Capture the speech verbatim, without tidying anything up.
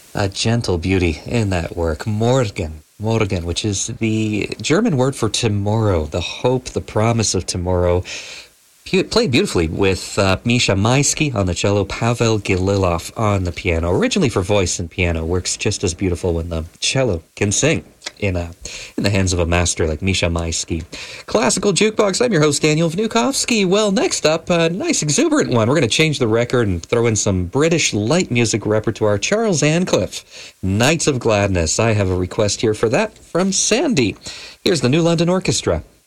A gentle beauty in that work. Morgen. Morgen, which is the German word for tomorrow, the hope, the promise of tomorrow. Be- played beautifully with uh, Misha Maisky on the cello, Pavel Gililov on the piano. Originally for voice and piano, works just as beautiful when the cello can sing in a, in the hands of a master like Misha Maisky. Classical Jukebox, I'm your host, Daniel Vnukovsky. Well, next up, a nice exuberant one. We're going to change the record and throw in some British light music repertoire. Charles Ancliffe, Nights of Gladness. I have a request here for that from Sandy. Here's the New London Orchestra.